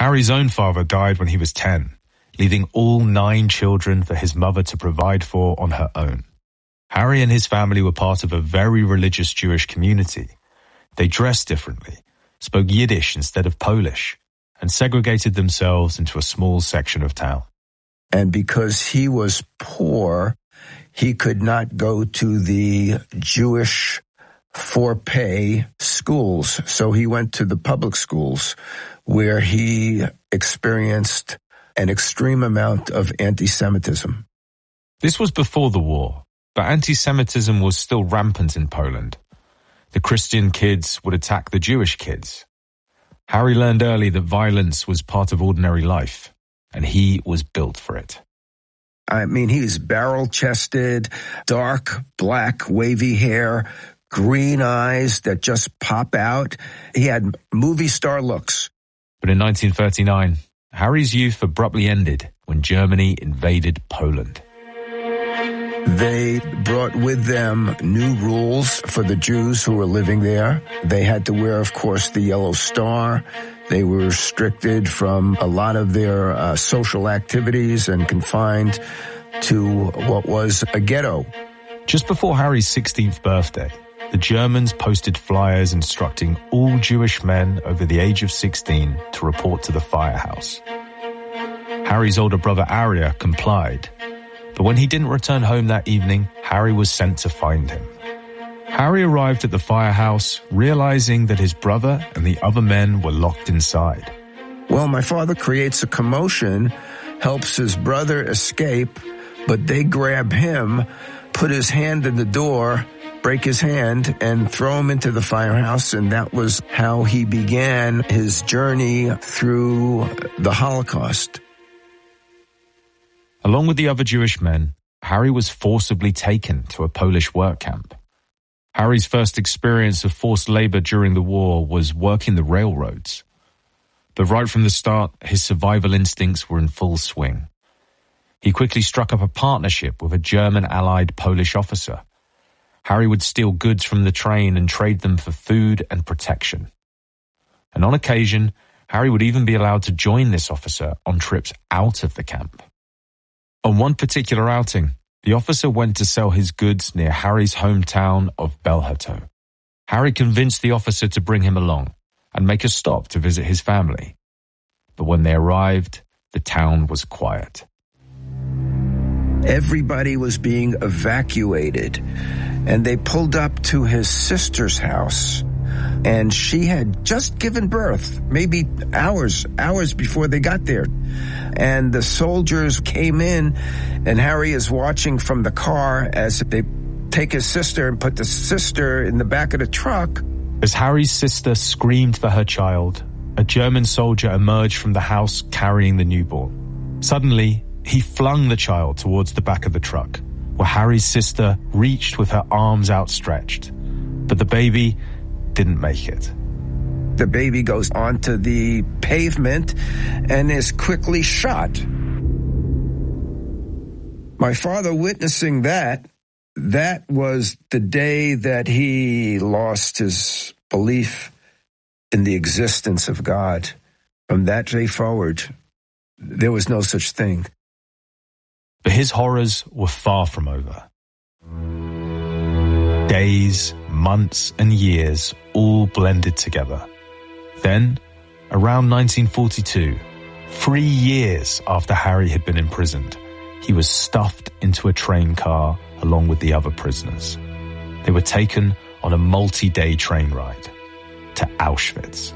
Harry's own father died when he was 10, leaving all 9 children for his mother to provide for on her own. Harry and his family were part of a very religious Jewish community. They dressed differently, spoke Yiddish instead of Polish, and segregated themselves into a small section of town. And because he was poor, he could not go to the Jewish for-pay schools. So he went to the public schools, where he experienced an extreme amount of anti-Semitism. This was before the war, but anti-Semitism was still rampant in Poland. The Christian kids would attack the Jewish kids. Harry learned early that violence was part of ordinary life, and he was built for it. I mean, he was barrel-chested, dark, black, wavy hair, green eyes that just pop out. He had movie star looks. But in 1939, Harry's youth abruptly ended when Germany invaded Poland. They brought with them new rules for the Jews who were living there. They had to wear, of course, the yellow star. They were restricted from a lot of their social activities and confined to what was a ghetto. Just before Harry's 16th birthday, the Germans posted flyers instructing all Jewish men over the age of 16 to report to the firehouse. Harry's older brother Arya complied, but when he didn't return home that evening, Harry was sent to find him. Harry arrived at the firehouse, realizing that his brother and the other men were locked inside. Well, my father creates a commotion, helps his brother escape, but they grab him, put his hand in the door, break his hand, and throw him into the firehouse, and that was how he began his journey through the Holocaust. Along with the other Jewish men, Harry was forcibly taken to a Polish work camp. Harry's first experience of forced labor during the war was working the railroads. But right from the start, his survival instincts were in full swing. He quickly struck up a partnership with a German allied Polish officer. Harry would steal goods from the train and trade them for food and protection. And on occasion, Harry would even be allowed to join this officer on trips out of the camp. On one particular outing, the officer went to sell his goods near Harry's hometown of Bełchatów. Harry convinced the officer to bring him along and make a stop to visit his family. But when they arrived, the town was quiet. Everybody was being evacuated, and they pulled up to his sister's house, and she had just given birth, maybe hours before they got there. And the soldiers came in, and Harry is watching from the car as they take his sister and put the sister in the back of the truck. As Harry's sister screamed for her child, a German soldier emerged from the house carrying the newborn. Suddenly, he flung the child towards the back of the truck, where Harry's sister reached with her arms outstretched. But the baby didn't make it. The baby goes onto the pavement and is quickly shot. My father witnessing that was the day that he lost his belief in the existence of God. From that day forward, there was no such thing. But his horrors were far from over. Days, months, and years all blended together. Then, around 1942, 3 years after Harry had been imprisoned, he was stuffed into a train car along with the other prisoners. They were taken on a multi-day train ride to Auschwitz.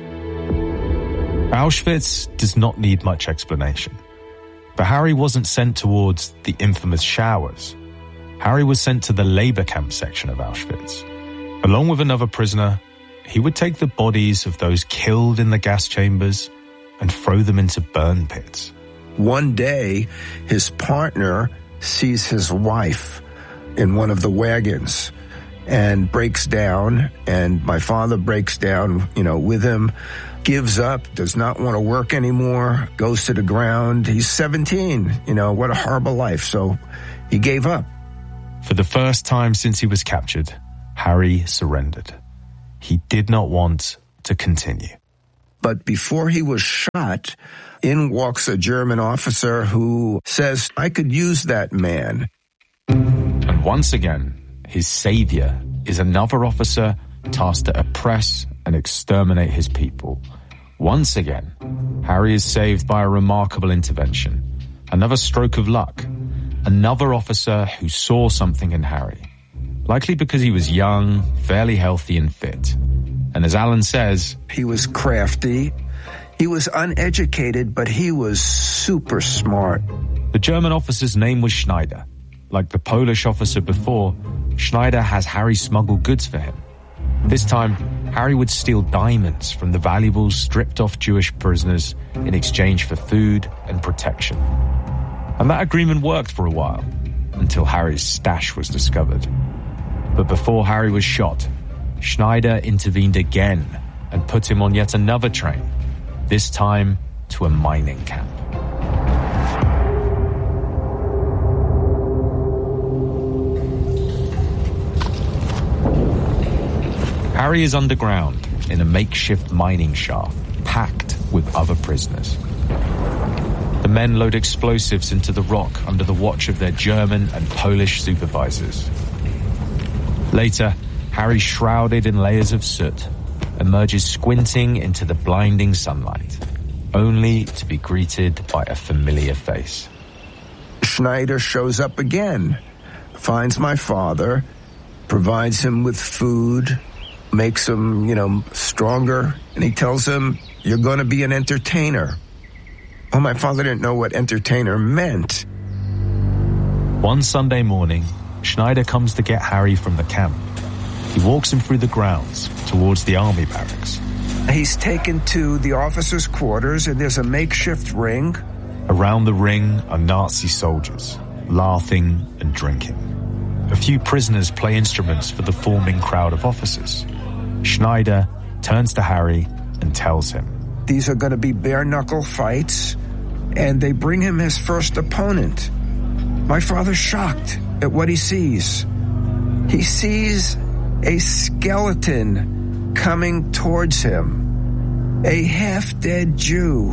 Auschwitz does not need much explanation. But Harry wasn't sent towards the infamous showers. Harry was sent to the labor camp section of Auschwitz. Along with another prisoner, he would take the bodies of those killed in the gas chambers and throw them into burn pits. One day, his partner sees his wife in one of the wagons and breaks down, and my father breaks down, with him, gives up, does not want to work anymore, goes to the ground. He's 17, what a horrible life. So he gave up. For the first time since he was captured, Harry surrendered. He did not want to continue. But before he was shot, in walks a German officer who says, "I could use that man." And once again, his savior is another officer tasked to oppress and exterminate his people. Once again, Harry is saved by a remarkable intervention. Another stroke of luck. Another officer who saw something in Harry. Likely because he was young, fairly healthy and fit. And as Alan says, he was crafty. He was uneducated, but he was super smart. The German officer's name was Schneider. Like the Polish officer before, Schneider has Harry smuggle goods for him. This time, Harry would steal diamonds from the valuables stripped off Jewish prisoners in exchange for food and protection. And that agreement worked for a while, until Harry's stash was discovered. But before Harry was shot, Schneider intervened again and put him on yet another train, this time to a mining camp. Harry is underground in a makeshift mining shaft, packed with other prisoners. The men load explosives into the rock under the watch of their German and Polish supervisors. Later, Harry, shrouded in layers of soot, emerges squinting into the blinding sunlight, only to be greeted by a familiar face. Schneider shows up again, finds my father, provides him with food, makes him, stronger, and he tells him, "You're going to be an entertainer." Well, my father didn't know what entertainer meant. One Sunday morning, Schneider comes to get Harry from the camp. He walks him through the grounds towards the army barracks. He's taken to the officers' quarters, and there's a makeshift ring. Around the ring are Nazi soldiers, laughing and drinking. A few prisoners play instruments for the forming crowd of officers. Schneider turns to Harry and tells him, "These are going to be bare-knuckle fights," and they bring him his first opponent. My father's shocked at what he sees. He sees a skeleton coming towards him, a half-dead Jew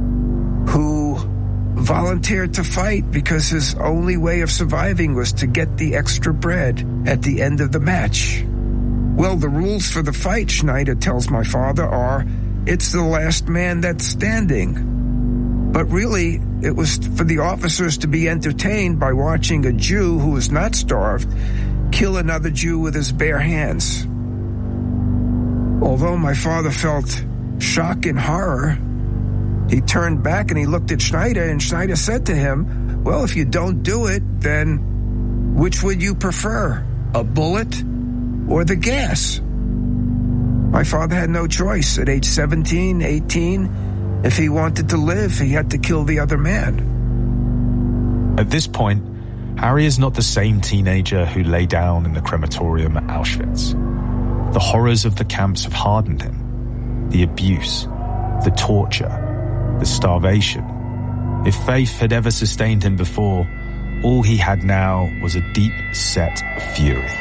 who volunteered to fight because his only way of surviving was to get the extra bread at the end of the match. Well, the rules for the fight, Schneider tells my father, are it's the last man that's standing. But really, it was for the officers to be entertained by watching a Jew who was not starved kill another Jew with his bare hands. Although my father felt shock and horror, he turned back and he looked at Schneider, and Schneider said to him, "Well, if you don't do it, then which would you prefer, a bullet or the gas?" My father had no choice. At age 17, 18, if he wanted to live, he had to kill the other man. At this point, Harry is not the same teenager who lay down in the crematorium at Auschwitz. The horrors of the camps have hardened him. The abuse, the torture, the starvation. If faith had ever sustained him before, all he had now was a deep set of fury.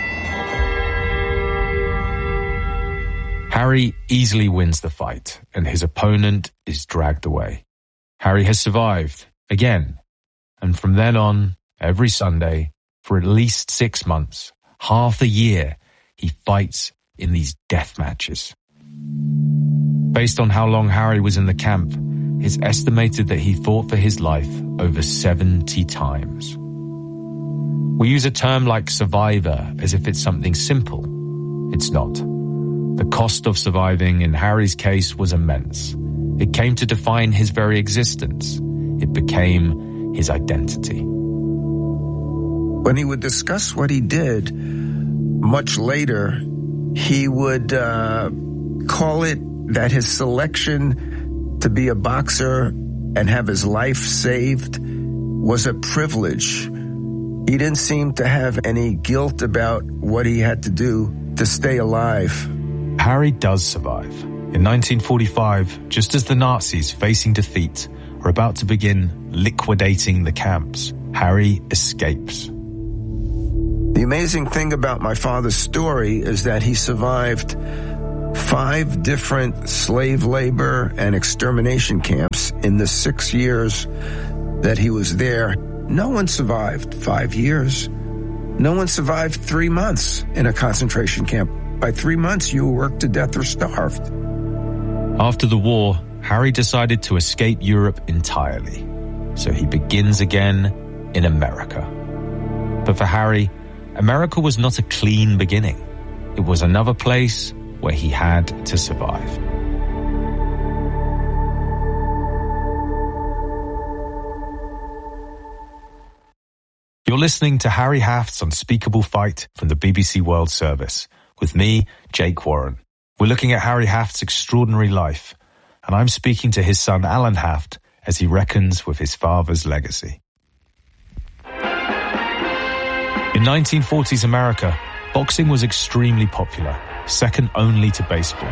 Harry easily wins the fight, and his opponent is dragged away. Harry has survived, again, and from then on, every Sunday, for at least 6 months, half a year, he fights in these death matches. Based on how long Harry was in the camp, it's estimated that he fought for his life over 70 times. We use a term like survivor as if it's something simple. It's not. The cost of surviving in Harry's case was immense. It came to define his very existence. It became his identity. When he would discuss what he did, much later, he would call it that his selection to be a boxer and have his life saved was a privilege. He didn't seem to have any guilt about what he had to do to stay alive. Harry does survive. In 1945, just as the Nazis, facing defeat, are about to begin liquidating the camps, Harry escapes. The amazing thing about my father's story is that he survived 5 different slave labor and extermination camps in the 6 years that he was there. No one survived 5 years. No one survived 3 months in a concentration camp. By 3 months, you were worked to death or starved. After the war, Harry decided to escape Europe entirely. So he begins again in America. But for Harry, America was not a clean beginning. It was another place where he had to survive. You're listening to Harry Haft's Unspeakable Fight from the BBC World Service with me, Jake Warren. We're looking at Harry Haft's extraordinary life, and I'm speaking to his son Alan Haft as he reckons with his father's legacy. In 1940s America, boxing was extremely popular, second only to baseball.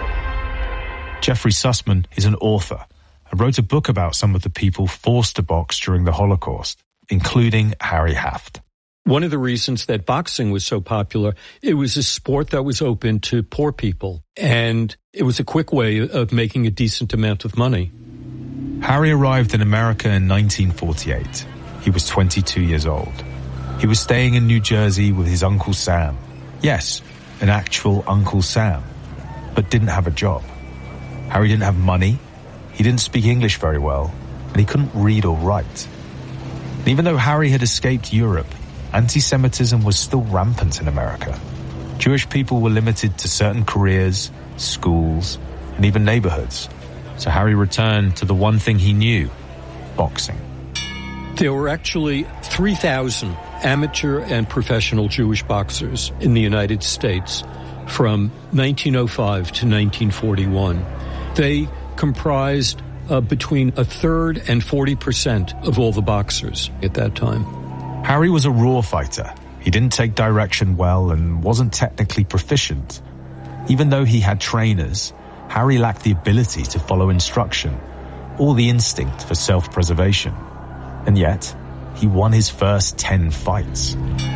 Jeffrey Sussman is an author and wrote a book about some of the people forced to box during the Holocaust, including Harry Haft. One of the reasons that boxing was so popular, it was a sport that was open to poor people, and it was a quick way of making a decent amount of money. Harry arrived in America in 1948. He was 22 years old. He was staying in New Jersey with his Uncle Sam. Yes, an actual Uncle Sam, but didn't have a job. Harry didn't have money, he didn't speak English very well, and he couldn't read or write. And even though Harry had escaped Europe, anti-Semitism was still rampant in America. Jewish people were limited to certain careers, schools, and even neighborhoods. So Harry returned to the one thing he knew, boxing. There were actually 3,000 amateur and professional Jewish boxers in the United States from 1905 to 1941. They comprised between a third and 40% of all the boxers at that time. Harry was a raw fighter. He didn't take direction well and wasn't technically proficient. Even though he had trainers, Harry lacked the ability to follow instruction or the instinct for self-preservation. And yet, he won his first 10 fights.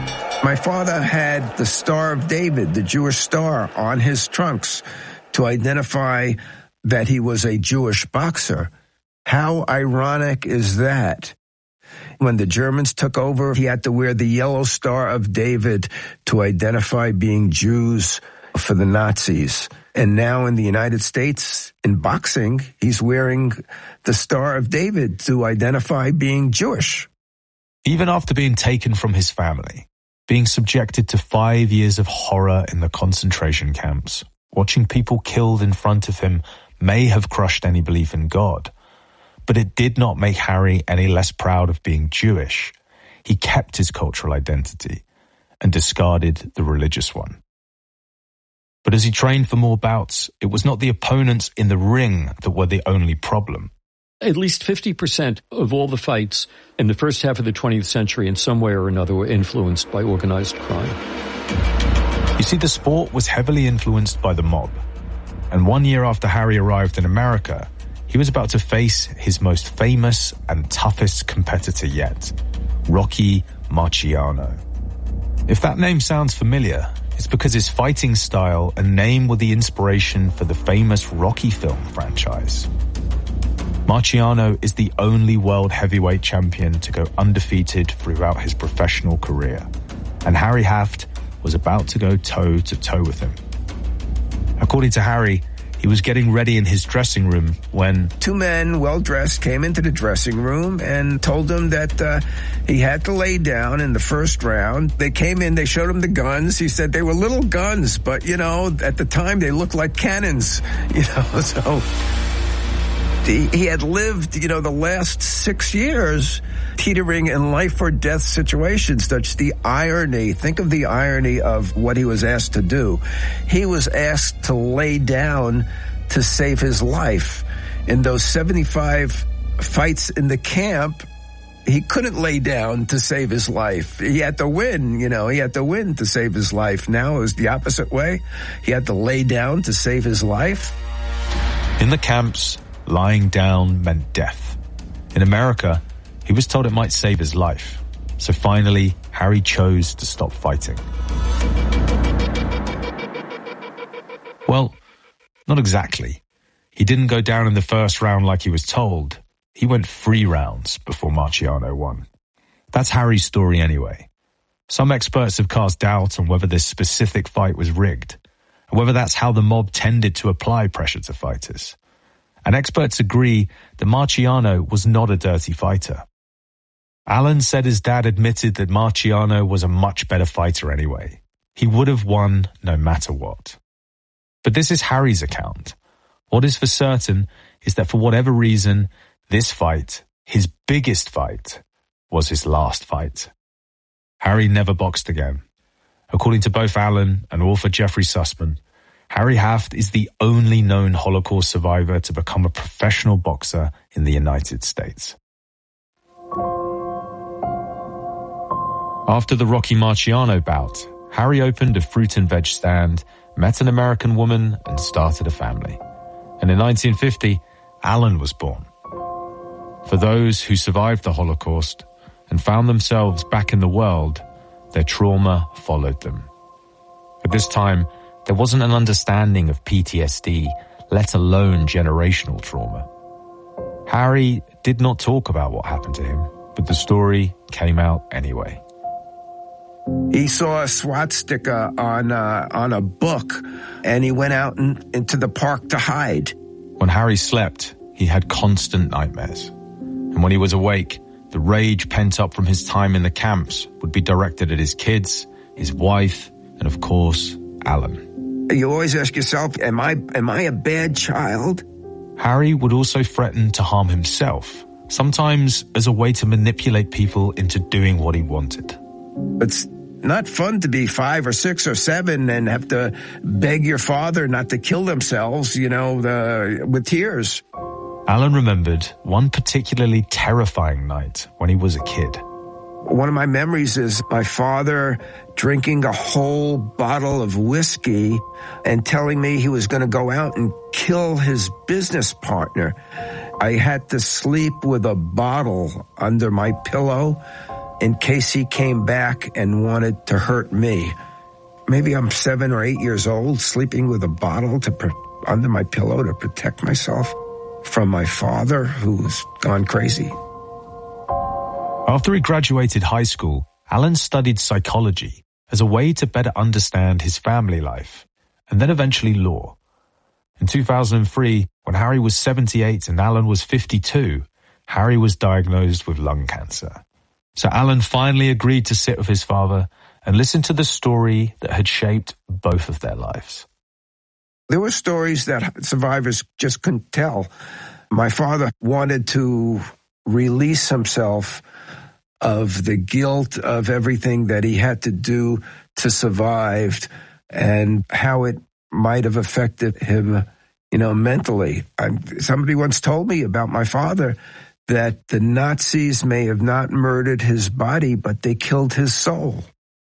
My father had the Star of David, the Jewish star, on his trunks to identify that he was a Jewish boxer. How ironic is that? When the Germans took over, he had to wear the yellow Star of David to identify being Jews for the Nazis. And now in the United States, in boxing, he's wearing the Star of David to identify being Jewish. Even after being taken from his family, being subjected to 5 years of horror in the concentration camps, watching people killed in front of him may have crushed any belief in God. But it did not make Harry any less proud of being Jewish. He kept his cultural identity and discarded the religious one. But as he trained for more bouts, it was not the opponents in the ring that were the only problem. At least 50% of all the fights in the first half of the 20th century in some way or another were influenced by organized crime. You see, the sport was heavily influenced by the mob. And 1 year after Harry arrived in America, he was about to face his most famous and toughest competitor yet, Rocky Marciano. If that name sounds familiar, it's because his fighting style and name were the inspiration for the famous Rocky film franchise. Marciano is the only world heavyweight champion to go undefeated throughout his professional career, and Harry Haft was about to go toe-to-toe with him. According to Harry, he was getting ready in his dressing room when 2 men, well-dressed, came into the dressing room and told him that he had to lay down in the first round. They came in, they showed him the guns. He said they were little guns, but, at the time they looked like cannons, so he had lived, the last 6 years teetering in life or death situations. That's the irony. Think of the irony of what he was asked to do. He was asked to lay down to save his life. In those 75 fights in the camp, he couldn't lay down to save his life. He had to win, he had to win to save his life. Now it was the opposite way. He had to lay down to save his life. In the camps, lying down meant death. In America, he was told it might save his life. So finally, Harry chose to stop fighting. Well, Not exactly. He didn't go down in the first round like he was told. He went 3 rounds before Marciano won. That's Harry's story anyway. Some experts have cast doubt on whether this specific fight was rigged, and whether that's how the mob tended to apply pressure to fighters. And experts agree that Marciano was not a dirty fighter. Alan said his dad admitted that Marciano was a much better fighter anyway. He would have won no matter what. But this is Harry's account. What is for certain is that for whatever reason, this fight, his biggest fight, was his last fight. Harry never boxed again. According to both Alan and author Jeffrey Sussman, Harry Haft is the only known Holocaust survivor to become a professional boxer in the United States. After the Rocky Marciano bout, Harry opened a fruit and veg stand, met an American woman, and started a family. And in 1950, Alan was born. For those who survived the Holocaust and found themselves back in the world, their trauma followed them. At this time, there wasn't an understanding of PTSD, let alone generational trauma. Harry did not talk about what happened to him, but the story came out anyway. He saw a swastika on a book, and he went out into the park to hide. When Harry slept, he had constant nightmares. And when he was awake, the rage pent up from his time in the camps would be directed at his kids, his wife, and of course, Alan. You always ask yourself, am I a bad child? Harry would also threaten to harm himself, sometimes as a way to manipulate people into doing what he wanted. It's not fun to be 5 or 6 or 7 and have to beg your father not to kill themselves, with tears. Alan remembered one particularly terrifying night when he was a kid. One of my memories is my father drinking a whole bottle of whiskey and telling me he was going to go out and kill his business partner. I had to sleep with a bottle under my pillow in case he came back and wanted to hurt me. Maybe I'm 7 or 8 years old, sleeping with a bottle under my pillow to protect myself from my father, who's gone crazy. After he graduated high school, Alan studied psychology as a way to better understand his family life, and then eventually law. In 2003, when Harry was 78 and Alan was 52, Harry was diagnosed with lung cancer. So Alan finally agreed to sit with his father and listen to the story that had shaped both of their lives. There were stories that survivors just couldn't tell. My father wanted to release himself of the guilt of everything that he had to do to survive and how it might have affected him, mentally. Somebody once told me about my father that the Nazis may have not murdered his body, but they killed his soul.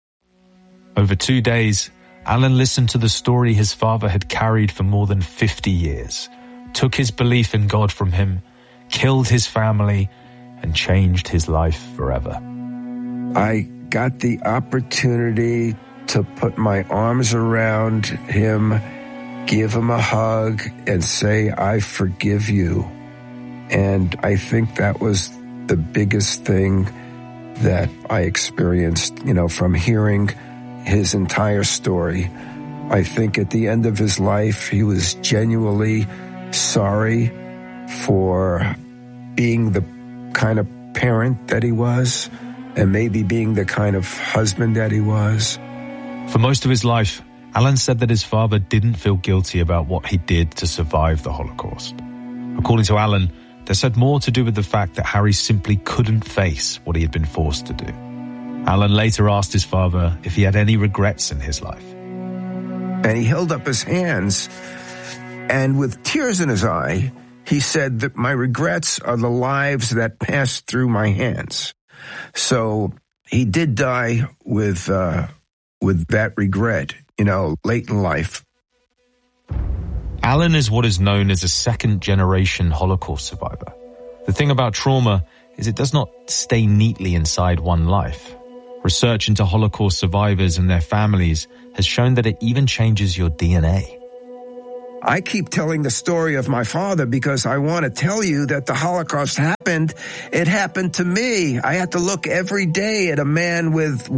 Over 2 days, Alan listened to the story his father had carried for more than 50 years, took his belief in God from him, killed his family, and changed his life forever. I got the opportunity to put my arms around him, give him a hug, and say, I forgive you. And I think that was the biggest thing that I experienced, from hearing his entire story. I think at the end of his life, he was genuinely sorry for being the kind of parent that he was, and maybe being the kind of husband that he was. For most of his life, Alan said that his father didn't feel guilty about what he did to survive the Holocaust. According to Alan, this had more to do with the fact that Harry simply couldn't face what he had been forced to do. Alan later asked his father if he had any regrets in his life. And he held up his hands, and with tears in his eye, he said that my regrets are the lives that passed through my hands. So he did die with that regret, late in life. Alan is what is known as a second-generation Holocaust survivor. The thing about trauma is it does not stay neatly inside one life. Research into Holocaust survivors and their families has shown that it even changes your DNA. I keep telling the story of my father because I want to tell you that the Holocaust happened. It happened to me. I had to look every day at a man with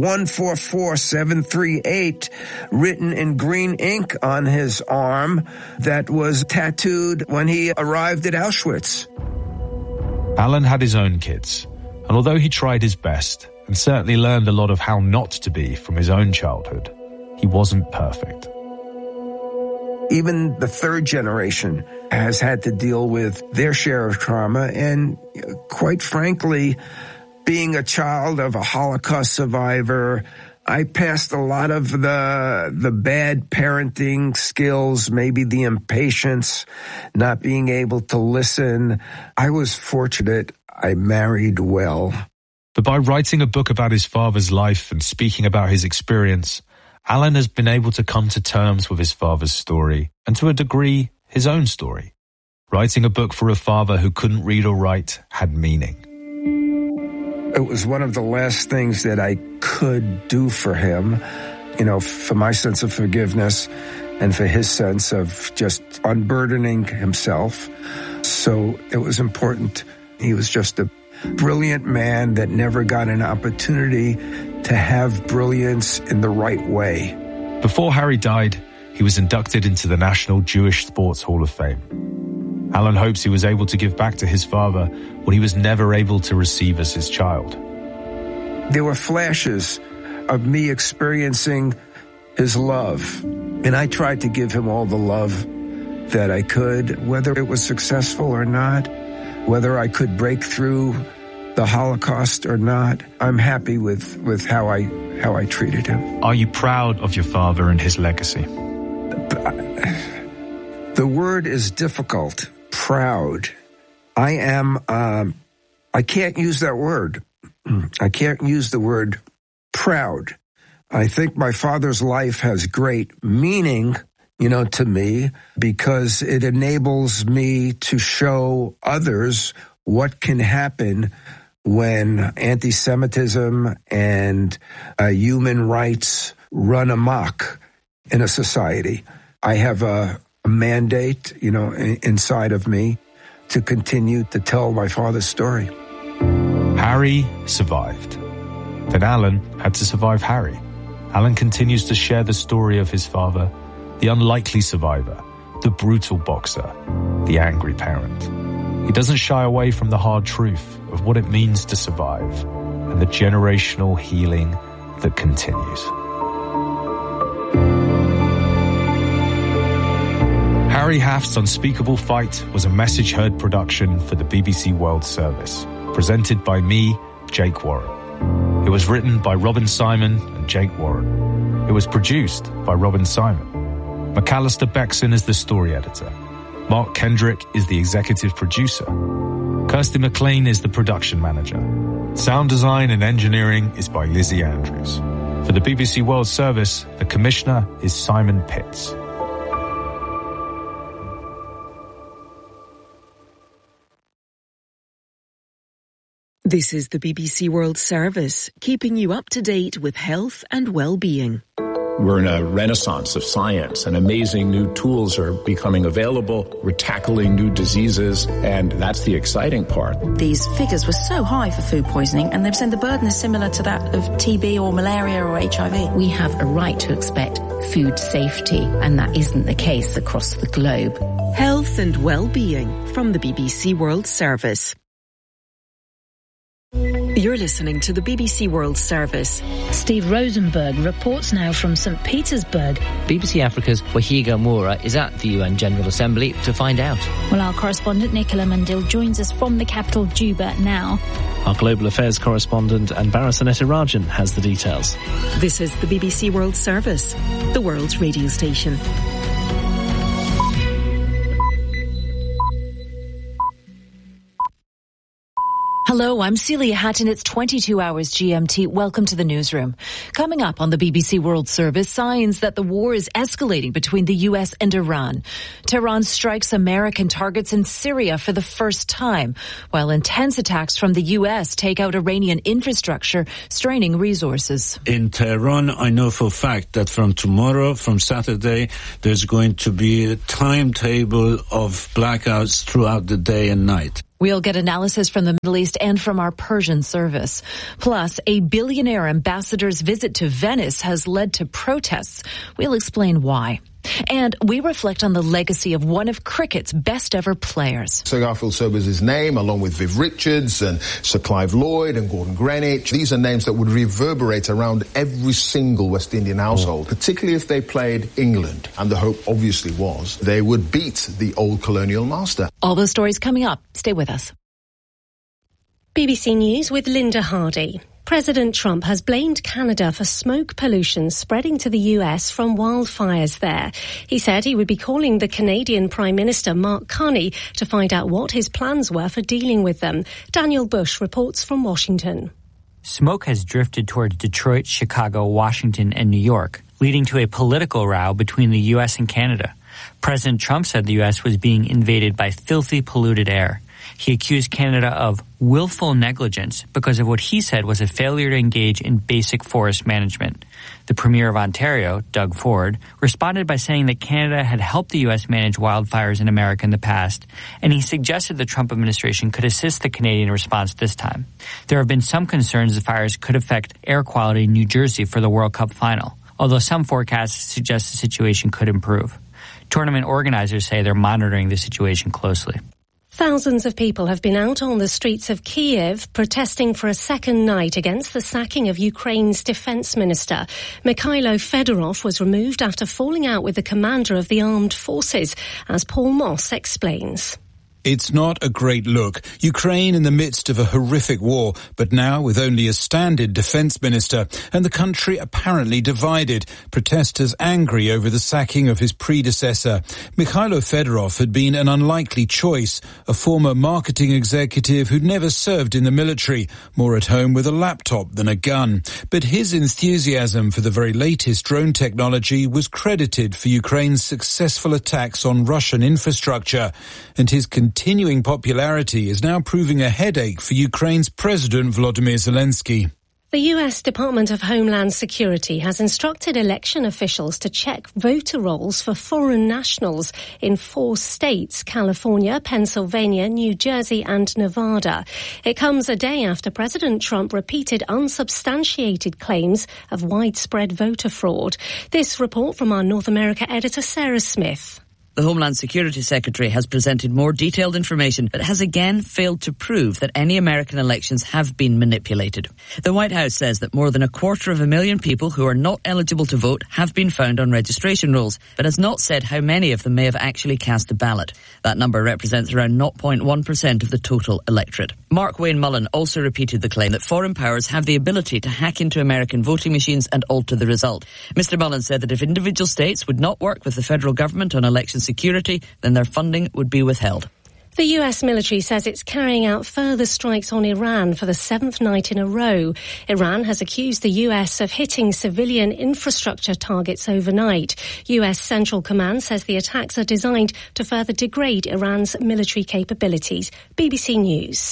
144738 written in green ink on his arm that was tattooed when he arrived at Auschwitz. Alan had his own kids, and although he tried his best and certainly learned a lot of how not to be from his own childhood, he wasn't perfect. Even the third generation has had to deal with their share of trauma, and quite frankly, being a child of a Holocaust survivor, I passed a lot of the bad parenting skills, maybe the impatience, not being able to listen. I was fortunate. I married well. But by writing a book about his father's life and speaking about his experience, Alan has been able to come to terms with his father's story and, to a degree, his own story. Writing a book for a father who couldn't read or write had meaning. It was one of the last things that I could do for him, for my sense of forgiveness and for his sense of just unburdening himself. So it was important. He was just a brilliant man that never got an opportunity to have brilliance in the right way. Before Harry died, he was inducted into the National Jewish Sports Hall of Fame. Alan hopes he was able to give back to his father what he was never able to receive as his child. There were flashes of me experiencing his love, and I tried to give him all the love that I could, whether it was successful or not, whether I could break through the Holocaust or not. I'm happy with how I treated him. Are you proud of your father and his legacy? The word is difficult. Proud. I can't use that word. I can't use the word proud. I think my father's life has great meaning, to me, because it enables me to show others what can happen when anti-Semitism and human rights run amok in a society. I have a mandate, inside of me to continue to tell my father's story. Harry survived. Then Alan had to survive Harry. Alan continues to share the story of his father, the unlikely survivor, the brutal boxer, the angry parent. He doesn't shy away from the hard truth of what it means to survive and the generational healing that continues. Harry Haft's Unspeakable Fight was a Message Heard production for the BBC World Service, presented by me, Jake Warren. It was written by Robin Simon and Jake Warren. It was produced by Robin Simon. McAllister Beckson is the story editor. Mark Kendrick is the executive producer. Kirsty McLean is the production manager. Sound design and engineering is by Lizzie Andrews. For the BBC World Service, the commissioner is Simon Pitts. This is the BBC World Service, keeping you up to date with health and well-being. We're in a renaissance of science, and amazing new tools are becoming available. We're tackling new diseases, and that's the exciting part. These figures were so high for food poisoning, and they're saying the burden is similar to that of TB or malaria or HIV. We have a right to expect food safety, and that isn't the case across the globe. Health and well-being from the BBC World Service. You're listening to the BBC World Service. Steve Rosenberg reports now from St. Petersburg. BBC Africa's Wahiga Moura is at the UN General Assembly to find out. Well, our correspondent Nicola Mandil joins us from the capital, Juba, now. Our global affairs correspondent Anbara Sanetirajan has the details. This is the BBC World Service, the world's radio station. Hello, I'm Celia Hatton. It's 22 hours GMT. Welcome to the newsroom. Coming up on the BBC World Service, signs that the war is escalating between the U.S. and Iran. Tehran strikes American targets in Syria for the first time, while intense attacks from the U.S. take out Iranian infrastructure, straining resources. In Tehran, I know for a fact that from tomorrow, from Saturday, there's going to be a timetable of blackouts throughout the day and night. We'll get analysis from the Middle East and from our Persian service. Plus, a billionaire ambassador's visit to Venice has led to protests. We'll explain why. And we reflect on the legacy of one of cricket's best ever players. Sir Garfield Sobers's name, along with Viv Richards and Sir Clive Lloyd and Gordon Greenwich, these are names that would reverberate around every single West Indian household, particularly if they played England. And the hope obviously was they would beat the old colonial master. All those stories coming up. Stay with us. BBC News with Linda Hardy. President Trump has blamed Canada for smoke pollution spreading to the US from wildfires there. He said he would be calling the Canadian Prime Minister Mark Carney to find out what his plans were for dealing with them. Daniel Bush reports from Washington. Smoke has drifted towards Detroit, Chicago, Washington, and New York, leading to a political row between the US and Canada. President Trump said the US was being invaded by filthy, polluted air. He accused Canada of willful negligence because of what he said was a failure to engage in basic forest management. The Premier of Ontario, Doug Ford, responded by saying that Canada had helped the U.S. manage wildfires in America in the past, and he suggested the Trump administration could assist the Canadian response this time. There have been some concerns the fires could affect air quality in New Jersey for the World Cup final, although some forecasts suggest the situation could improve. Tournament organizers say they're monitoring the situation closely. Thousands of people have been out on the streets of Kyiv protesting for a second night against the sacking of Ukraine's defense minister. Mikhailo Fedorov was removed after falling out with the commander of the armed forces, as Paul Moss explains. It's not a great look. Ukraine in the midst of a horrific war, but now with only a stand-in defense minister, and the country apparently divided. Protesters angry over the sacking of his predecessor. Mikhailo Fedorov had been an unlikely choice, a former marketing executive who'd never served in the military, more at home with a laptop than a gun. But his enthusiasm for the very latest drone technology was credited for Ukraine's successful attacks on Russian infrastructure, and his continuing popularity is now proving a headache for Ukraine's President Volodymyr Zelensky. The U.S. Department of Homeland Security has instructed election officials to check voter rolls for foreign nationals in 4 states, California, Pennsylvania, New Jersey and Nevada. It comes a day after President Trump repeated unsubstantiated claims of widespread voter fraud. This report from our North America editor, Sarah Smith. The Homeland Security Secretary has presented more detailed information, but has again failed to prove that any American elections have been manipulated. The White House says that more than 250,000 people who are not eligible to vote have been found on registration rolls, but has not said how many of them may have actually cast a ballot. That number represents around 0.1% of the total electorate. Mark Wayne Mullen also repeated the claim that foreign powers have the ability to hack into American voting machines and alter the result. Mr. Mullen said that if individual states would not work with the federal government on election security, then their funding would be withheld. The US military says it's carrying out further strikes on Iran for the 7th night in a row. Iran has accused the US of hitting civilian infrastructure targets overnight. US Central Command says the attacks are designed to further degrade Iran's military capabilities. BBC News.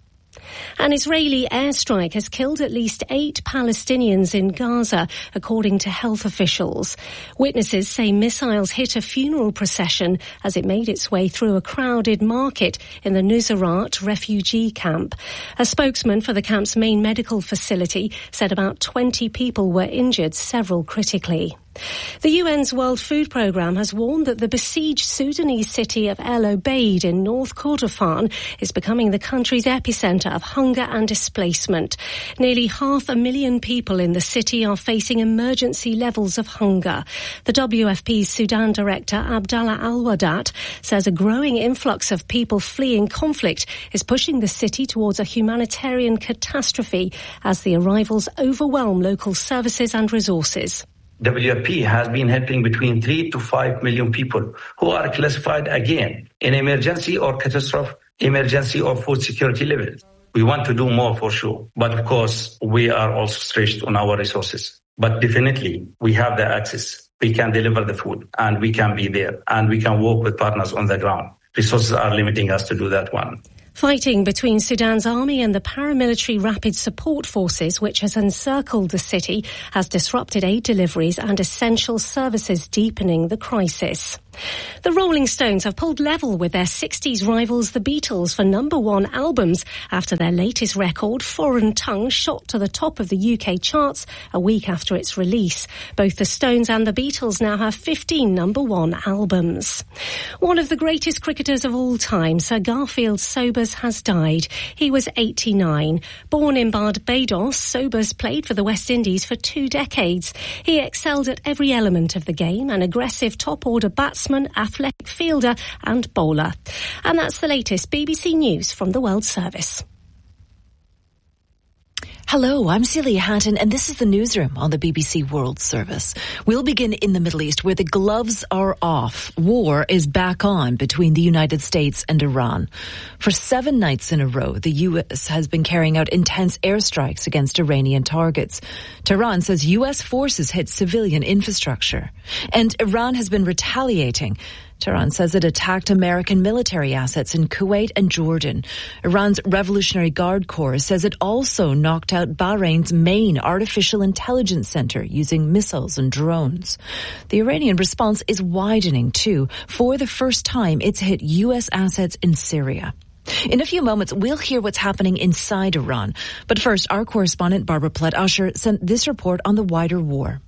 An Israeli airstrike has killed at least 8 Palestinians in Gaza, according to health officials. Witnesses say missiles hit a funeral procession as it made its way through a crowded market in the Nuseirat refugee camp. A spokesman for the camp's main medical facility said about 20 people were injured, several critically. The UN's World Food Programme has warned that the besieged Sudanese city of El Obeid in North Kordofan is becoming the country's epicentre of hunger and displacement. Nearly 500,000 people in the city are facing emergency levels of hunger. The WFP's Sudan director, Abdallah Al-Wadat, says a growing influx of people fleeing conflict is pushing the city towards a humanitarian catastrophe as the arrivals overwhelm local services and resources. WFP has been helping between 3 to 5 million people who are classified again in emergency or catastrophe, emergency or food security levels. We want to do more for sure. But of course, we are also stretched on our resources. But definitely, we have the access. We can deliver the food and we can be there and we can work with partners on the ground. Resources are limiting us to do that one. Fighting between Sudan's army and the paramilitary Rapid Support Forces, which has encircled the city, has disrupted aid deliveries and essential services, deepening the crisis. The Rolling Stones have pulled level with their 60s rivals the Beatles for #1 albums after their latest record, Foreign Tongue, shot to the top of the UK charts a week after its release. Both the Stones and the Beatles now have 15 #1 albums. One of the greatest cricketers of all time, Sir Garfield Sobers, has died. He was 89. Born in Barbados, Sobers played for the West Indies for 2 decades. He excelled at every element of the game, an aggressive top-order batsman, athletic fielder and bowler. And that's the latest BBC News from the World Service. Hello, I'm Celia Hatton, and this is the newsroom on the BBC World Service. We'll begin in the Middle East, where the gloves are off. War is back on between the United States and Iran. For 7 nights in a row, the U.S. has been carrying out intense airstrikes against Iranian targets. Tehran says U.S. forces hit civilian infrastructure. And Iran has been retaliating. Tehran says it attacked American military assets in Kuwait and Jordan. Iran's Revolutionary Guard Corps says it also knocked out Bahrain's main artificial intelligence center using missiles and drones. The Iranian response is widening too. For the first time, it's hit U.S. assets in Syria. In a few moments, we'll hear what's happening inside Iran. But first, our correspondent Barbara Plett-Usher sent this report on the wider war.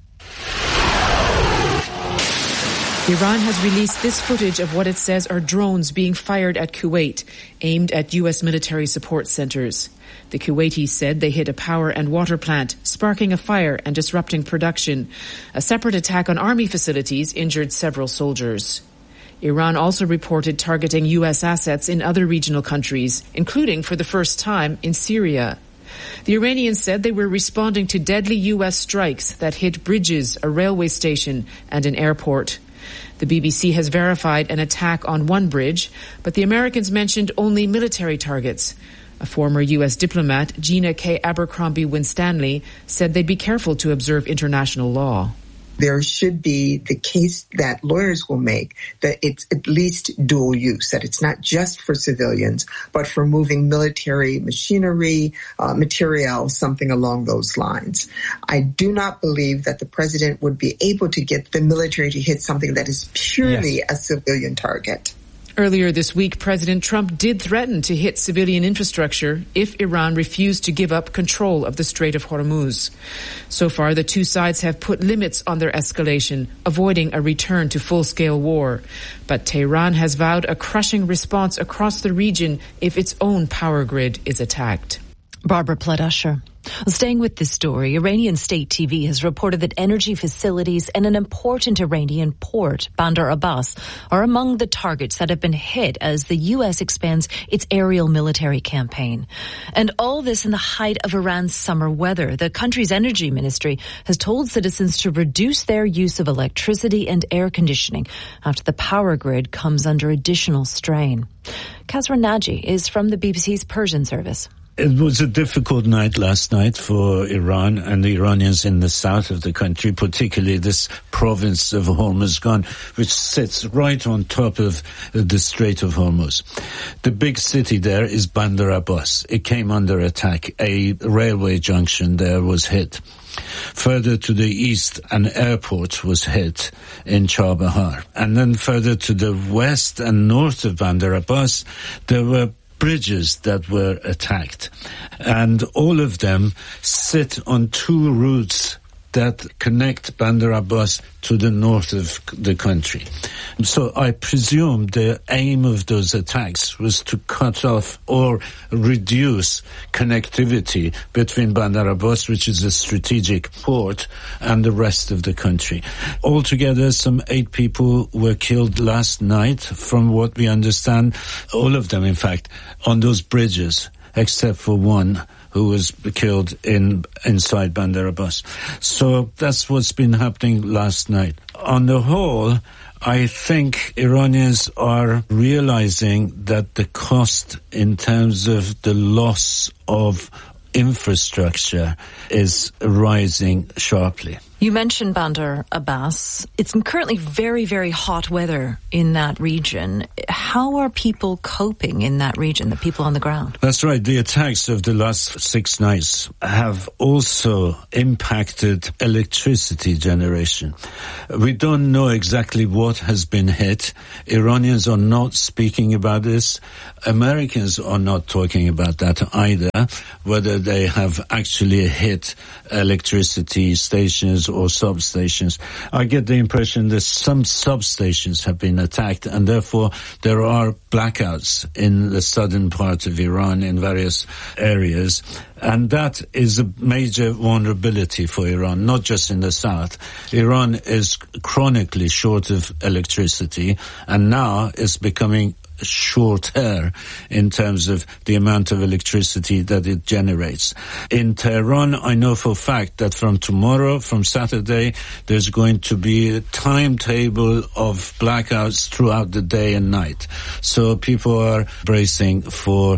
Iran has released this footage of what it says are drones being fired at Kuwait, aimed at U.S. military support centers. The Kuwaitis said they hit a power and water plant, sparking a fire and disrupting production. A separate attack on army facilities injured several soldiers. Iran also reported targeting U.S. assets in other regional countries, including for the first time in Syria. The Iranians said they were responding to deadly U.S. strikes that hit bridges, a railway station, and an airport. The BBC has verified an attack on one bridge, but the Americans mentioned only military targets. A former U.S. diplomat, Gina K. Abercrombie Winstanley, said they'd be careful to observe international law. There should be the case that lawyers will make that it's at least dual use, that it's not just for civilians, but for moving military machinery, materiel, something along those lines. I do not believe that the president would be able to get the military to hit something that is purely a civilian target. Earlier this week, President Trump did threaten to hit civilian infrastructure if Iran refused to give up control of the Strait of Hormuz. So far, the two sides have put limits on their escalation, avoiding a return to full-scale war. But Tehran has vowed a crushing response across the region if its own power grid is attacked. Barbara Plett-Usher. Staying with this story, Iranian state TV has reported that energy facilities and an important Iranian port, Bandar Abbas, are among the targets that have been hit as the U.S. expands its aerial military campaign. And all this in the height of Iran's summer weather. The country's energy ministry has told citizens to reduce their use of electricity and air conditioning after the power grid comes under additional strain. Kazra Naji is from the BBC's Persian service. It was a difficult night last night for Iran and the Iranians in the south of the country, particularly this province of Hormuzgan, which sits right on top of the Strait of Hormuz. The big city there is Bandar Abbas. It came under attack. A railway junction there was hit. Further to the east, an airport was hit in Chabahar. And then further to the west and north of Bandar Abbas, there were bridges that were attacked. And all of them sit on two routes that connect Bandar Abbas to the north of the country. So I presume the aim of those attacks was to cut off or reduce connectivity between Bandar Abbas, which is a strategic port, and the rest of the country. Altogether, some 8 people were killed last night, from what we understand, all of them, in fact, on those bridges, except for one who was killed inside Bandar Abbas. So that's what's been happening last night. On the whole, I think Iranians are realizing that the cost in terms of the loss of infrastructure is rising sharply. You mentioned Bandar Abbas. It's currently very, very hot weather in that region. How are people coping in that region, the people on the ground? That's right. The attacks of the last 6 nights have also impacted electricity generation. We don't know exactly what has been hit. Iranians are not speaking about this. Americans are not talking about that either, whether they have actually hit electricity stations or substations. I get the impression that some substations have been attacked, and therefore there are blackouts in the southern part of Iran in various areas. And that is a major vulnerability for Iran, not just in the south. Iran is chronically short of electricity, and now is becoming shorter in terms of the amount of electricity that it generates. In Tehran, I know for a fact that from tomorrow, from Saturday, there's going to be a timetable of blackouts throughout the day and night. So people are bracing for,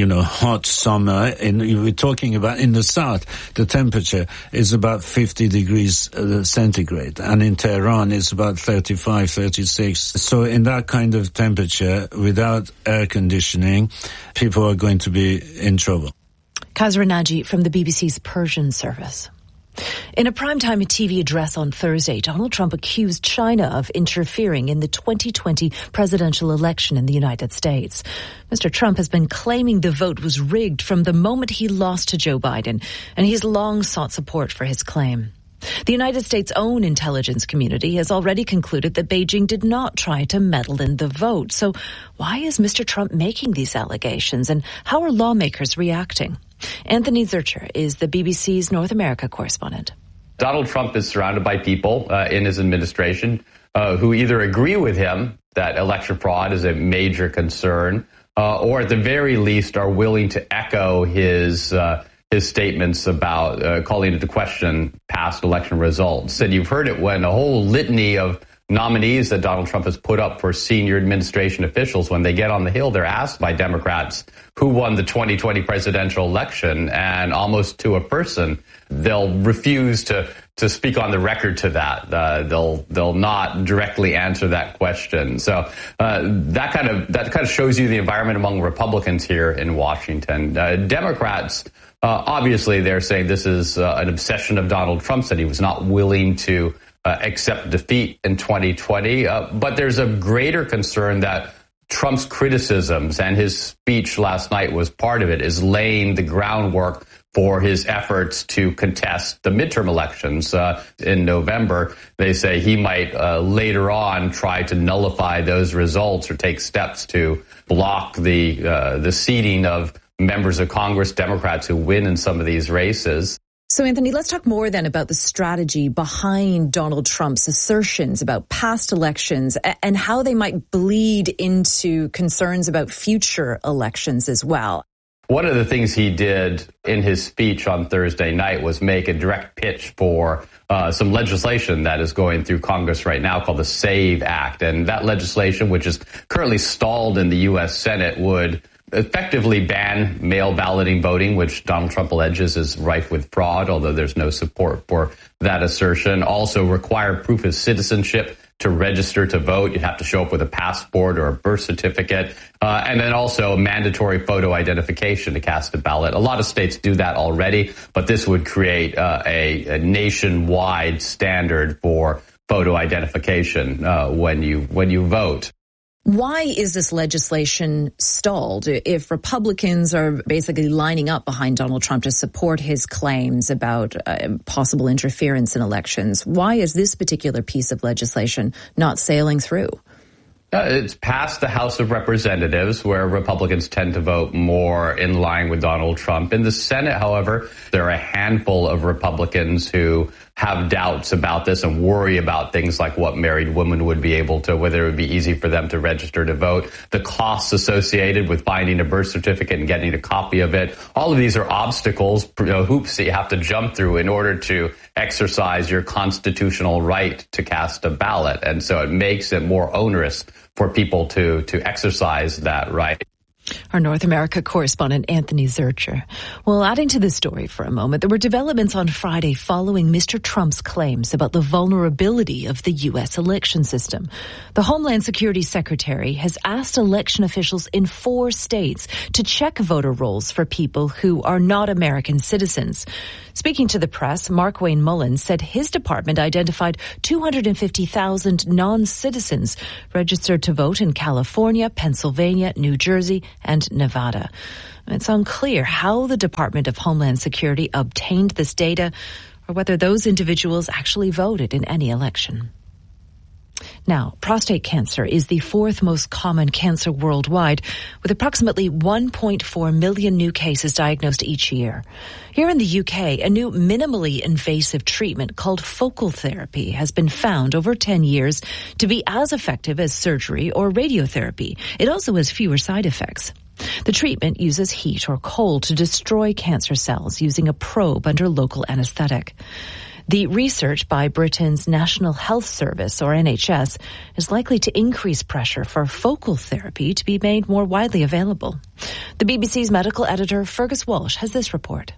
hot summer. We're talking about in the south, the temperature is about 50 degrees centigrade. And in Tehran, it's about 35, 36. So in that kind of temperature, without air conditioning, people are going to be in trouble. Kazra Naji from the BBC's Persian service. In a primetime TV address on Thursday, Donald Trump accused China of interfering in the 2020 presidential election in the United States. Mr. Trump has been claiming the vote was rigged from the moment he lost to Joe Biden, and he's long sought support for his claim. The United States' own intelligence community has already concluded that Beijing did not try to meddle in the vote. So why is Mr. Trump making these allegations, and how are lawmakers reacting? Anthony Zurcher is the BBC's North America correspondent. Donald Trump is surrounded by people in his administration who either agree with him that election fraud is a major concern, or at the very least are willing to echo his statements about calling into question past election results. And you've heard it when a whole litany of nominees that Donald Trump has put up for senior administration officials, when they get on the Hill, they're asked by Democrats who won the 2020 presidential election, and almost to a person, they'll refuse to speak on the record to that. They'll not directly answer that question. So that kind of shows you the environment among Republicans here in Washington. Democrats, obviously, they're saying this is an obsession of Donald Trump's, that he was not willing to accept defeat in 2020. But there's a greater concern that Trump's criticisms, and his speech last night was part of it, is laying the groundwork for his efforts to contest the midterm elections in November. They say he might later on try to nullify those results or take steps to block the seating of members of Congress, Democrats who win in some of these races. So, Anthony, let's talk more then about the strategy behind Donald Trump's assertions about past elections and how they might bleed into concerns about future elections as well. One of the things he did in his speech on Thursday night was make a direct pitch for some legislation that is going through Congress right now called the SAVE Act. And that legislation, which is currently stalled in the U.S. Senate, would effectively ban mail balloting voting, which Donald Trump alleges is rife with fraud, although there's no support for that assertion. Also require proof of citizenship to register to vote. You'd have to show up with a passport or a birth certificate. And then also mandatory photo identification to cast a ballot. A lot of states do that already, but this would create a nationwide standard for photo identification when you vote. Why is this legislation stalled? If Republicans are basically lining up behind Donald Trump to support his claims about possible interference in elections, why is this particular piece of legislation not sailing through? It's passed the House of Representatives, where Republicans tend to vote more in line with Donald Trump. In the Senate, however, there are a handful of Republicans who have doubts about this and worry about things like what married women would be able to, whether it would be easy for them to register to vote, the costs associated with finding a birth certificate and getting a copy of it. All of these are obstacles, hoops that you have to jump through in order to exercise your constitutional right to cast a ballot. And so it makes it more onerous for people to exercise that right. Our North America correspondent Anthony Zurcher. Well, adding to this story for a moment, there were developments on Friday following Mr. Trump's claims about the vulnerability of the U.S. election system. The Homeland Security Secretary has asked election officials in 4 states to check voter rolls for people who are not American citizens. Speaking to the press, Mark Wayne Mullin said his department identified 250,000 non-citizens registered to vote in California, Pennsylvania, New Jersey, and Nevada. It's unclear how the Department of Homeland Security obtained this data or whether those individuals actually voted in any election. Now, prostate cancer is the 4th most common cancer worldwide, with approximately 1.4 million new cases diagnosed each year. Here in the UK, a new minimally invasive treatment called focal therapy has been found over 10 years to be as effective as surgery or radiotherapy. It also has fewer side effects. The treatment uses heat or cold to destroy cancer cells using a probe under local anesthetic. The research by Britain's National Health Service, or NHS, is likely to increase pressure for focal therapy to be made more widely available. The BBC's medical editor, Fergus Walsh, has this report.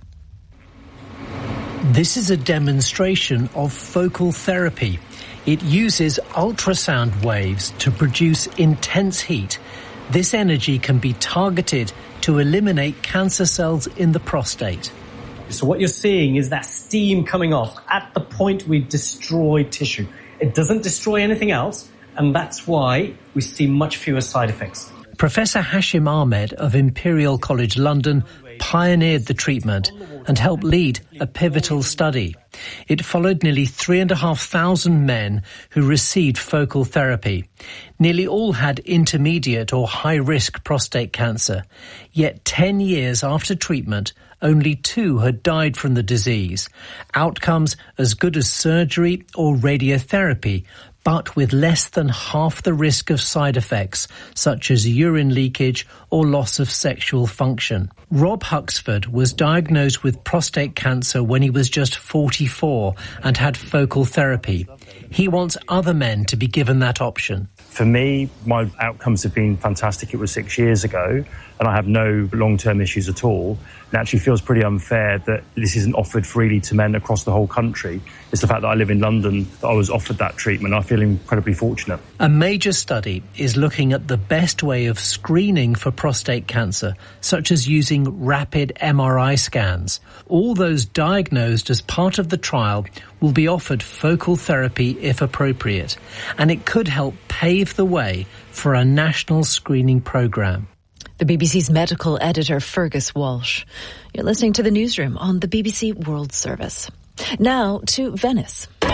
This is a demonstration of focal therapy. It uses ultrasound waves to produce intense heat. This energy can be targeted to eliminate cancer cells in the prostate. So what you're seeing is that steam coming off at the point we destroy tissue. It doesn't destroy anything else, and that's why we see much fewer side effects. Professor Hashim Ahmed of Imperial College London pioneered the treatment and helped lead a pivotal study. It followed nearly 3,500 men who received focal therapy. Nearly all had intermediate or high-risk prostate cancer. Yet 10 years after treatment, only 2 had died from the disease. Outcomes as good as surgery or radiotherapy, but with less than half the risk of side effects, such as urine leakage or loss of sexual function. Rob Huxford was diagnosed with prostate cancer when he was just 44 and had focal therapy. He wants other men to be given that option. For me, my outcomes have been fantastic. It was 6 years ago, and I have no long-term issues at all. It actually feels pretty unfair that this isn't offered freely to men across the whole country. It's the fact that I live in London that I was offered that treatment. I feel incredibly fortunate. A major study is looking at the best way of screening for prostate cancer, such as using rapid MRI scans. All those diagnosed as part of the trial will be offered focal therapy if appropriate, and it could help pave the way for a national screening programme. The BBC's medical editor, Fergus Walsh. You're listening to the newsroom on the BBC World Service. Now to Venice. There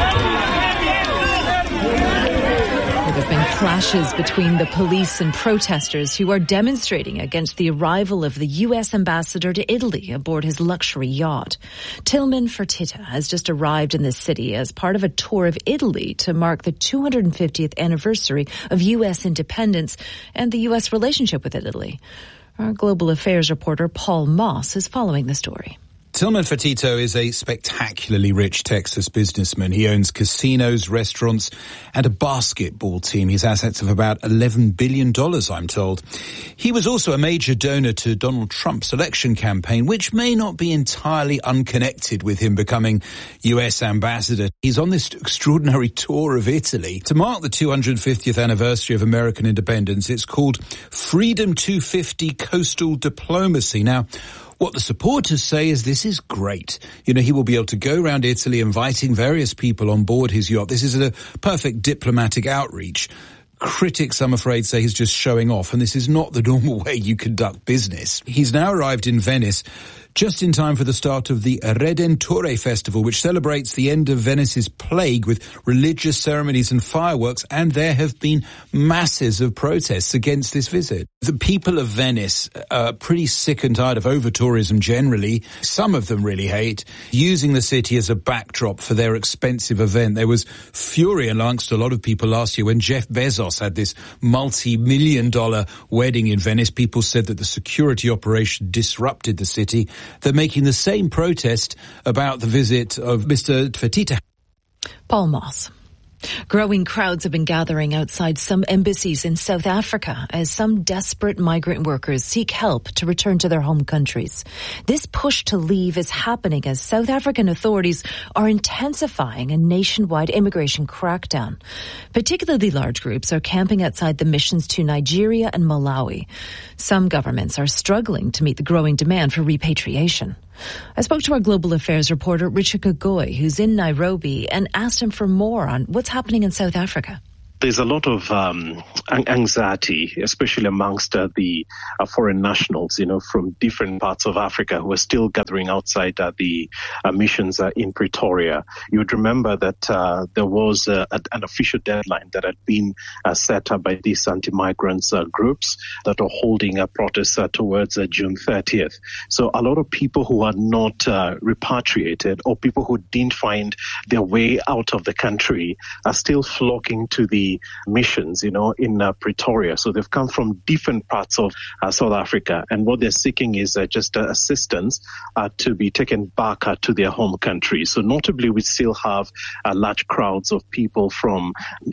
have been clashes between the police and protesters who are demonstrating against the arrival of the U.S. ambassador to Italy aboard his luxury yacht. Tilman Fertitta has just arrived in the city as part of a tour of Italy to mark the 250th anniversary of U.S. independence and the U.S. relationship with Italy. Our global affairs reporter Paul Moss is following the story. Tilman Fertitta is a spectacularly rich Texas businessman. He owns casinos, restaurants, and a basketball team. His assets of about $11 billion, I'm told. He was also a major donor to Donald Trump's election campaign, which may not be entirely unconnected with him becoming U.S. ambassador. He's on this extraordinary tour of Italy to mark the 250th anniversary of American independence. It's called Freedom 250 Coastal Diplomacy. Now, what the supporters say is this is great. You know, he will be able to go around Italy inviting various people on board his yacht. This is a perfect diplomatic outreach. Critics, I'm afraid, say he's just showing off, and this is not the normal way you conduct business. He's now arrived in Venice just in time for the start of the Redentore Festival, which celebrates the end of Venice's plague with religious ceremonies and fireworks, and there have been masses of protests against this visit. The people of Venice are pretty sick and tired of over-tourism generally. Some of them really hate using the city as a backdrop for their expensive event. There was fury amongst a lot of people last year when Jeff Bezos had this multi-million-dollar wedding in Venice. People said that the security operation disrupted the city. They're making the same protest about the visit of Mr. Fertitta. Paul Moss. Growing crowds have been gathering outside some embassies in South Africa as some desperate migrant workers seek help to return to their home countries. This push to leave is happening as South African authorities are intensifying a nationwide immigration crackdown. Particularly large groups are camping outside the missions to Nigeria and Malawi. Some governments are struggling to meet the growing demand for repatriation. I spoke to our global affairs reporter Richard Gogoy, who's in Nairobi, and asked him for more on what's happening in South Africa. There's a lot of anxiety, especially amongst the foreign nationals, from different parts of Africa who are still gathering outside the missions in Pretoria. You would remember that there was an official deadline that had been set up by these anti-migrants groups that are holding a protest towards June 30th. So a lot of people who are not repatriated or people who didn't find their way out of the country are still flocking to the missions, in Pretoria. So they've come from different parts of South Africa, and what they're seeking is just assistance to be taken back to their home country. So notably, we still have large crowds of people from,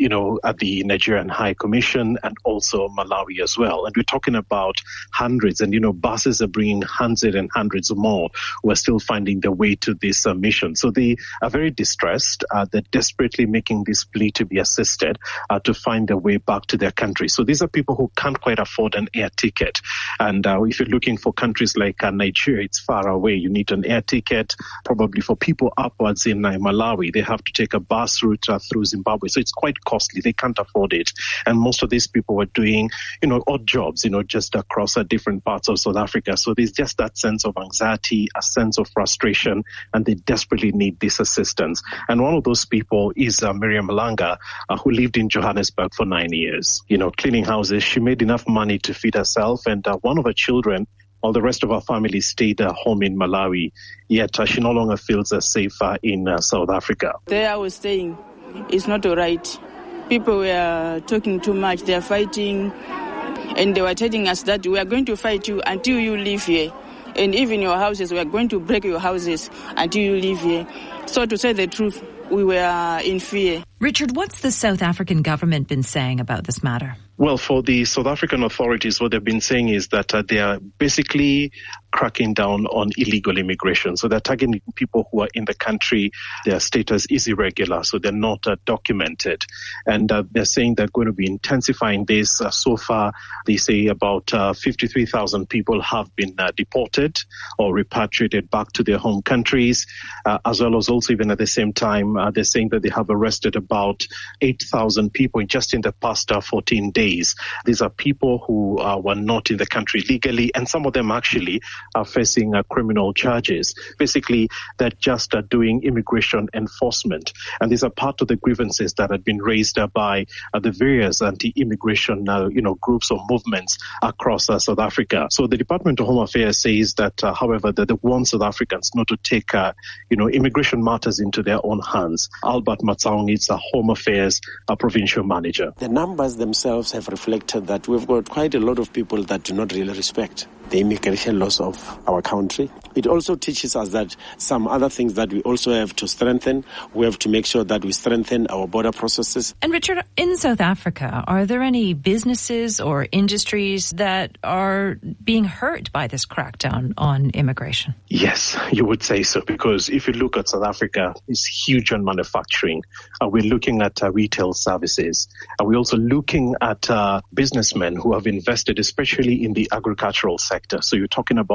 at the Nigerian High Commission and also Malawi as well. And we're talking about hundreds, and, buses are bringing hundreds and hundreds more who are still finding their way to this mission. So they are very distressed. They're desperately making this plea to be assisted to find their way back to their country. So these are people who can't quite afford an air ticket. And if you're looking for countries like Nigeria, it's far away. You need an air ticket. Probably for people upwards in Malawi, they have to take a bus route through Zimbabwe. So it's quite costly. They can't afford it. And most of these people were doing, odd jobs, just across different parts of South Africa. So there's just that sense of anxiety, a sense of frustration, and they desperately need this assistance. And one of those people is Miriam Malanga, who lived in Johannesburg for 9 years, cleaning houses. She made enough money to feed herself and one of her children, while the rest of her family stayed home in Malawi. Yet she no longer feels safe in South Africa. There I was staying, it's not all right. People were talking too much. They are fighting, and they were telling us that we are going to fight you until you leave here. And even your houses, we are going to break your houses until you leave here. So to say the truth, we were in fear. Richard, what's the South African government been saying about this matter? Well, for the South African authorities, what they've been saying is that they are basically cracking down on illegal immigration. So they're targeting people who are in the country, their status is irregular, so they're not documented. And they're saying they're going to be intensifying this. So far, they say about 53,000 people have been deported or repatriated back to their home countries, as well as also even at the same time, they're saying that they have arrested about 8,000 people just in the past 14 days. These are people who were not in the country legally, and some of them actually are facing criminal charges. Basically, they're just doing immigration enforcement. And these are part of the grievances that had been raised by the various anti-immigration groups or movements across South Africa. So the Department of Home Affairs says that, however, that they want South Africans not to take, immigration matters into their own hands. Albert Matsaong is a Home Affairs provincial manager. The numbers themselves have reflected that we've got quite a lot of people that do not really respect the immigration laws of our country. It also teaches us that some other things that we also have to strengthen. We have to make sure that we strengthen our border processes. And Richard, in South Africa, are there any businesses or industries that are being hurt by this crackdown on immigration? Yes, you would say so, because if you look at South Africa, it's huge on manufacturing. We're looking at retail services. We're also looking at businessmen who have invested, especially in the agricultural sector. So you're talking about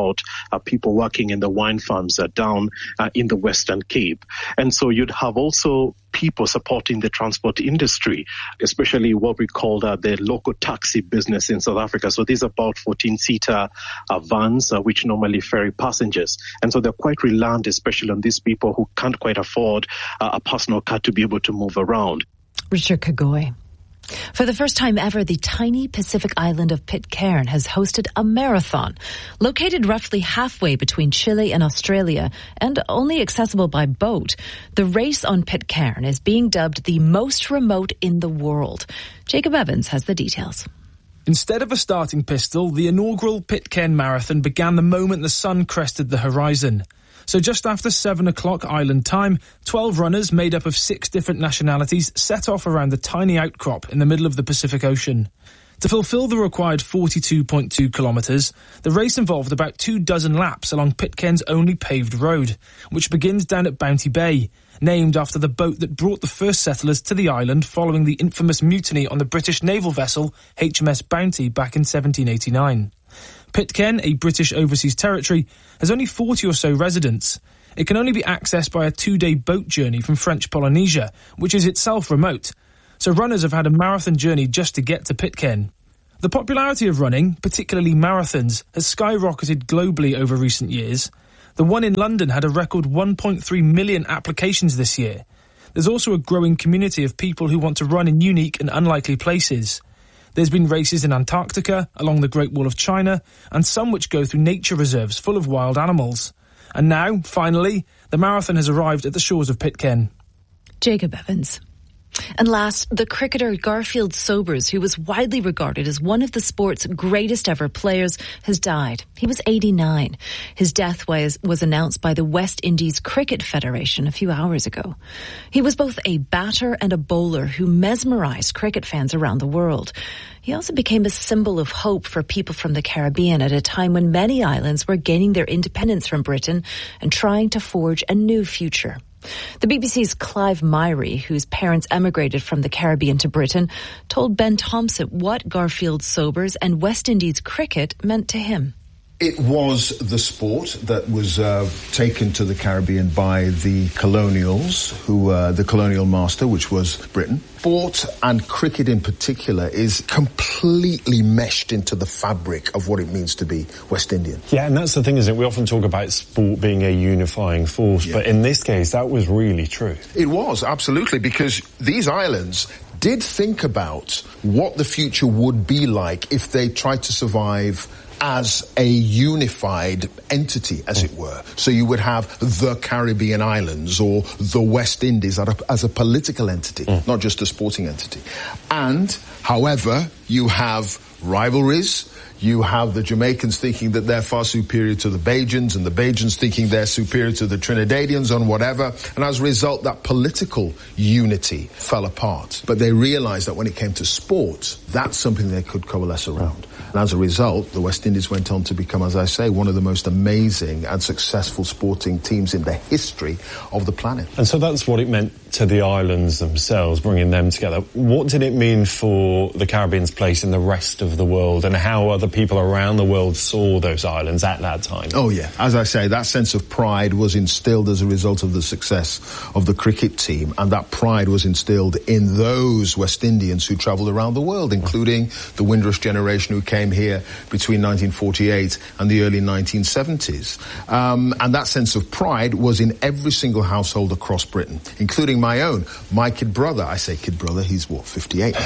about people working in the wine farms down in the Western Cape. And so you'd have also people supporting the transport industry, especially what we call the local taxi business in South Africa. So these are about 14-seater vans, which normally ferry passengers. And so they're quite reliant, especially on these people who can't quite afford a personal car to be able to move around. Richard Kagoy. For the first time ever, the tiny Pacific island of Pitcairn has hosted a marathon. Located roughly halfway between Chile and Australia and only accessible by boat, the race on Pitcairn is being dubbed the most remote in the world. Jacob Evans has the details. Instead of a starting pistol, the inaugural Pitcairn Marathon began the moment the sun crested the horizon. So just after 7 o'clock island time, 12 runners made up of 6 different nationalities set off around the tiny outcrop in the middle of the Pacific Ocean. To fulfill the required 42.2 kilometres, the race involved about 24 laps along Pitcairn's only paved road, which begins down at Bounty Bay, named after the boat that brought the first settlers to the island following the infamous mutiny on the British naval vessel HMS Bounty back in 1789. Pitcairn, a British overseas territory, has only 40 or so residents. It can only be accessed by a 2-day boat journey from French Polynesia, which is itself remote. So runners have had a marathon journey just to get to Pitcairn. The popularity of running, particularly marathons, has skyrocketed globally over recent years. The one in London had a record 1.3 million applications this year. There's also a growing community of people who want to run in unique and unlikely places. There's been races in Antarctica, along the Great Wall of China, and some which go through nature reserves full of wild animals. And now, finally, the marathon has arrived at the shores of Pitcairn. Jacob Evans. And last, the cricketer Garfield Sobers, who was widely regarded as one of the sport's greatest ever players, has died. He was 89. His death was announced by the West Indies Cricket Federation a few hours ago. He was both a batter and a bowler who mesmerised cricket fans around the world. He also became a symbol of hope for people from the Caribbean at a time when many islands were gaining their independence from Britain and trying to forge a new future. The BBC's Clive Myrie, whose parents emigrated from the Caribbean to Britain, told Ben Thompson what Garfield Sobers and West Indies cricket meant to him. It was the sport that was taken to the Caribbean by the colonials, the colonial master, which was Britain. Sport and cricket in particular is completely meshed into the fabric of what it means to be West Indian. Yeah, and that's the thing, isn't it? We often talk about sport being a unifying force, but in this case, that was really true. It was, absolutely, because these islands did think about what the future would be like if they tried to survive as a unified entity, as it were. So you would have the Caribbean islands or the West Indies as a political entity, not just a sporting entity. And, however, you have rivalries. You have the Jamaicans thinking that they're far superior to the Bajans, and the Bajans thinking they're superior to the Trinidadians on whatever. And as a result, that political unity fell apart. But they realized that when it came to sport, that's something they could coalesce around. And as a result, the West Indies went on to become, as I say, one of the most amazing and successful sporting teams in the history of the planet. And so that's what it meant to the islands themselves, bringing them together. What did it mean for the Caribbean's place in the rest of the world, and how other people around the world saw those islands at that time? Oh, yeah. As I say, that sense of pride was instilled as a result of the success of the cricket team, and that pride was instilled in those West Indians who travelled around the world, including the Windrush generation who came here between 1948 and the early 1970s. And that sense of pride was in every single household across Britain, including my own. My kid brother, I say kid brother, he's 58?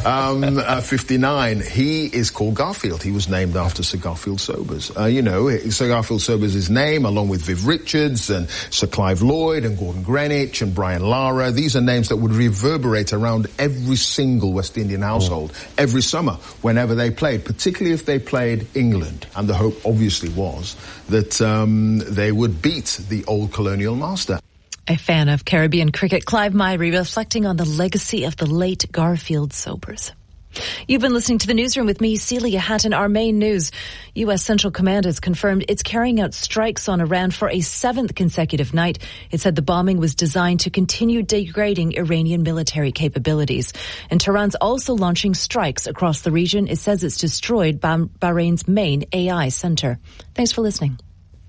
59. He is called Garfield. He was named after Sir Garfield Sobers. Sir Garfield Sobers' name, along with Viv Richards and Sir Clive Lloyd and Gordon Greenwich and Brian Lara, these are names that would reverberate around every single West Indian household every summer whenever they played, particularly if they played England. And the hope obviously was that they would beat the old colonial master. A fan of Caribbean cricket, Clive Myrie, reflecting on the legacy of the late Garfield Sobers. You've been listening to the newsroom with me, Celia Hatton. Our main news. U.S. Central Command has confirmed it's carrying out strikes on Iran for a 7th consecutive night. It said the bombing was designed to continue degrading Iranian military capabilities. And Tehran's also launching strikes across the region. It says it's destroyed Bahrain's main AI center. Thanks for listening.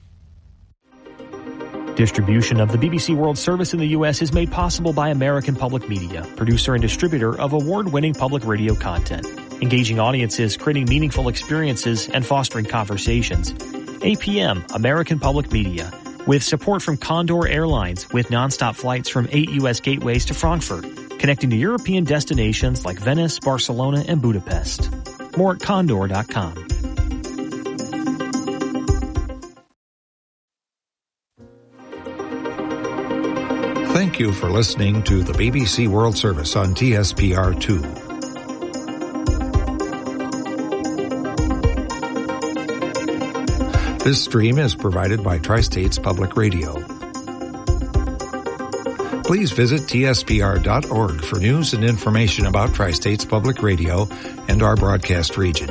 Distribution of the BBC World Service in the U.S. is made possible by American Public Media, producer and distributor of award-winning public radio content, engaging audiences, creating meaningful experiences, and fostering conversations. APM, American Public Media, with support from Condor Airlines, with nonstop flights from 8 U.S. gateways to Frankfurt, connecting to European destinations like Venice, Barcelona, and Budapest. More at condor.com. Thank you for listening to the BBC World Service on TSPR2. This stream is provided by Tri-States Public Radio. Please visit tspr.org for news and information about Tri-States Public Radio and our broadcast region.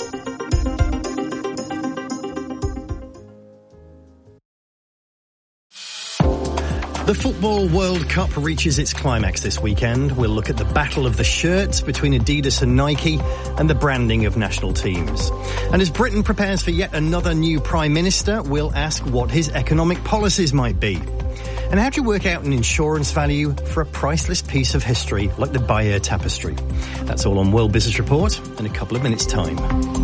The Football World Cup reaches its climax this weekend. We'll look at the battle of the shirts between Adidas and Nike and the branding of national teams. And as Britain prepares for yet another new Prime Minister, we'll ask what his economic policies might be. And how do you work out an insurance value for a priceless piece of history like the Bayeux Tapestry? That's all on World Business Report in a couple of minutes' time.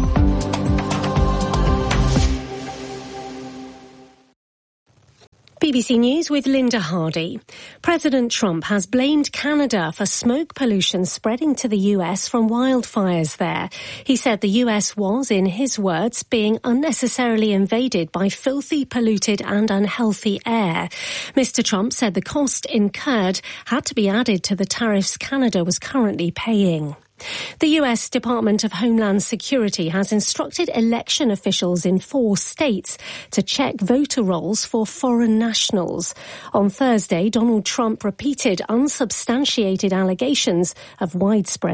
BBC News with Linda Hardy. President Trump has blamed Canada for smoke pollution spreading to the US from wildfires there. He said the US was, in his words, being unnecessarily invaded by filthy, polluted and unhealthy air. Mr. Trump said the cost incurred had to be added to the tariffs Canada was currently paying. The US Department of Homeland Security has instructed election officials in 4 states to check voter rolls for foreign nationals. On Thursday, Donald Trump repeated unsubstantiated allegations of widespread